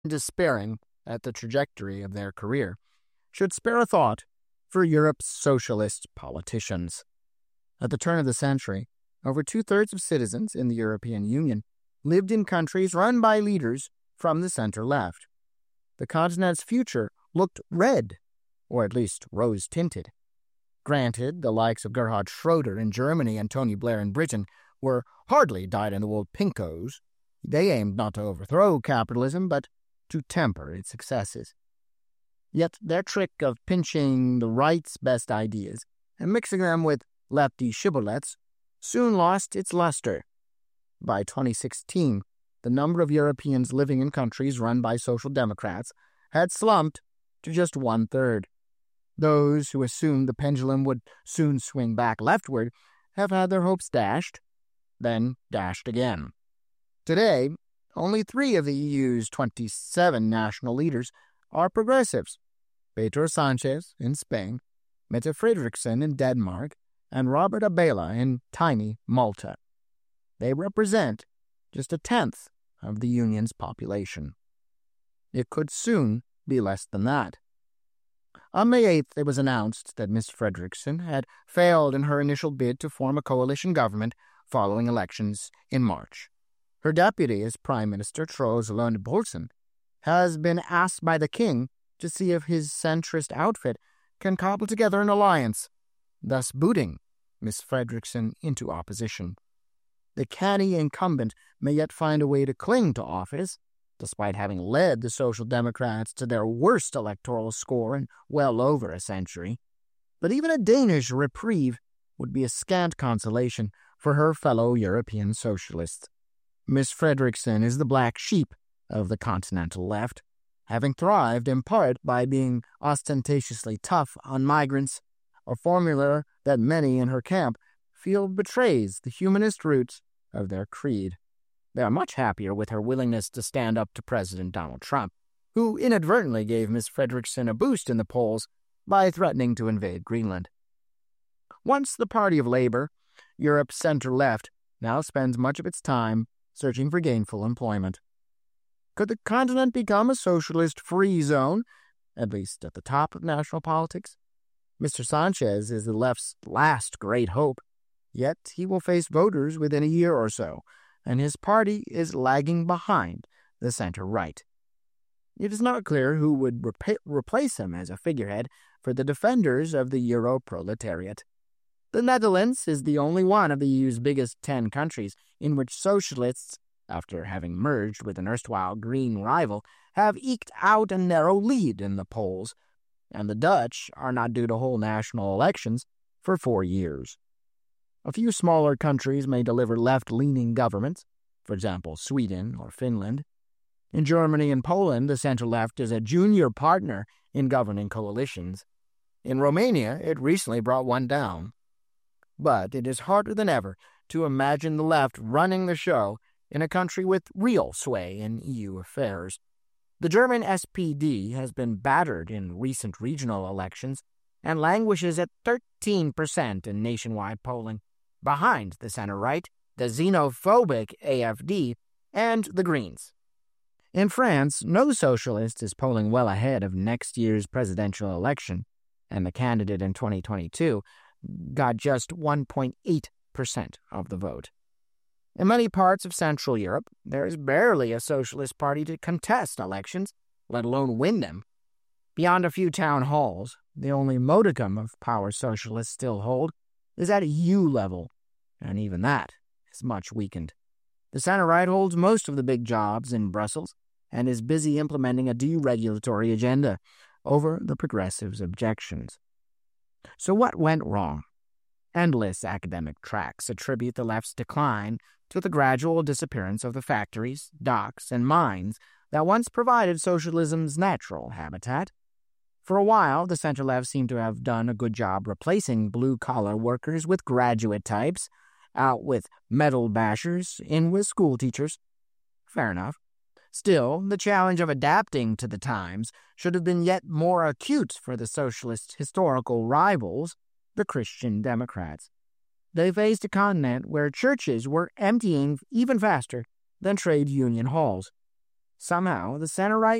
despairing at the trajectory of their career, should spare a thought for Europe's socialist politicians. At the turn of the century, over two-thirds of citizens in the European Union lived in countries run by leaders from the center-left. The continent's future looked red, or at least rose-tinted. Granted, the likes of Gerhard Schroeder in Germany and Tony Blair in Britain were hardly dyed-in-the-wool pinkos. They aimed not to overthrow capitalism, but to temper its excesses. Yet their trick of pinching the right's best ideas and mixing them with lefty shibboleths soon lost its luster. By 2016, the number of Europeans living in countries run by social democrats had slumped to just one-third. Those who assumed the pendulum would soon swing back leftward have had their hopes dashed, then dashed again. Today, only 3 of the EU's 27 national leaders are progressives: Pedro Sanchez in Spain, Mette Frederiksen in Denmark, and Robert Abela in tiny Malta. They represent just 1/10 of the Union's population. It could soon be less than that. On May 8th, it was announced that Ms. Frederiksen had failed in her initial bid to form a coalition government following elections in March. Her deputy as Prime Minister, Troels Lund Poulsen, has been asked by the king to see if his centrist outfit can cobble together an alliance, thus booting Ms. Frederiksen into opposition. The canny incumbent may yet find a way to cling to office, despite having led the Social Democrats to their worst electoral score in well over a century. But even a Danish reprieve would be a scant consolation for her fellow European socialists. Ms. Frederiksen is the black sheep of the continental left, having thrived in part by being ostentatiously tough on migrants, a formula that many in her camp feel betrays the humanist roots of their creed. They are much happier with her willingness to stand up to President Donald Trump, who inadvertently gave Ms. Frederiksen a boost in the polls by threatening to invade Greenland. Once the Party of Labor, Europe's center-left now spends much of its time searching for gainful employment. Could the continent become a socialist-free zone, at least at the top of national politics? Mr. Sanchez is the left's last great hope, yet he will face voters within a year or so, and his party is lagging behind the center-right. It is not clear who would replace him as a figurehead for the defenders of the Euro-proletariat. The Netherlands is the only one of the EU's biggest 10 countries in which socialists, after having merged with an erstwhile green rival, have eked out a narrow lead in the polls, and the Dutch are not due to hold national elections for 4 years. A few smaller countries may deliver left-leaning governments, for example, Sweden or Finland. In Germany and Poland, the center-left is a junior partner in governing coalitions. In Romania, it recently brought one down. But it is harder than ever to imagine the left running the show in a country with real sway in EU affairs. The German SPD has been battered in recent regional elections and languishes at 13% in nationwide polling, behind the center-right, the xenophobic AfD, and the Greens. In France, no socialist is polling well ahead of next year's presidential election, and the candidate in 2022 got just 1.8% of the vote. In many parts of Central Europe, there is barely a socialist party to contest elections, let alone win them. Beyond a few town halls, the only modicum of power socialists still hold is at EU level, and even that is much weakened. The center-right holds most of the big jobs in Brussels and is busy implementing a deregulatory agenda over the progressives' objections. So what went wrong? Endless academic tracts attribute the left's decline to the gradual disappearance of the factories, docks, and mines that once provided socialism's natural habitat. For a while, the center-left seemed to have done a good job replacing blue-collar workers with graduate types, out with metal bashers, in with school teachers. Fair enough. Still, the challenge of adapting to the times should have been yet more acute for the socialist historical rivals, the Christian Democrats. They faced a continent where churches were emptying even faster than trade union halls. Somehow, the center right